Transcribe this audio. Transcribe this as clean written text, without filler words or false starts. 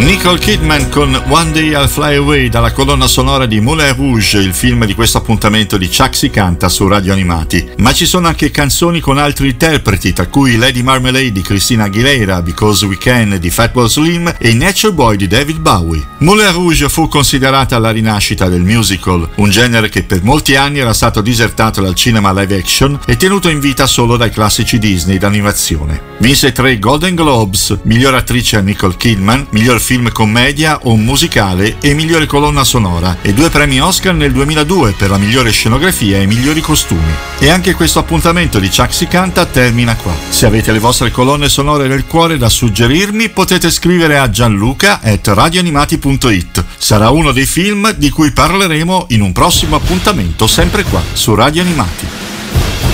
Nicole Kidman con One Day I'll Fly Away dalla colonna sonora di Moulin Rouge, il film di questo appuntamento di Chuck Si Canta su Radio Animati. Ma ci sono anche canzoni con altri interpreti, tra cui Lady Marmalade di Christina Aguilera, Because We Can di Fatboy Slim e Nature Boy di David Bowie. Moulin Rouge fu considerata la rinascita del musical, un genere che per molti anni era stato disertato dal cinema live action e tenuto in vita solo dai classici Disney d'animazione. Vinse 3 Golden Globes, miglior attrice a Nicole Kidman, miglior film commedia o musicale e migliore colonna sonora, e 2 premi Oscar nel 2002 per la migliore scenografia e i migliori costumi. E anche questo appuntamento di Chuck Si Canta termina qua. Se avete le vostre colonne sonore nel cuore da suggerirmi, potete scrivere a gianluca@radioanimati.it. Sarà uno dei film di cui parleremo in un prossimo appuntamento sempre qua su Radio Animati.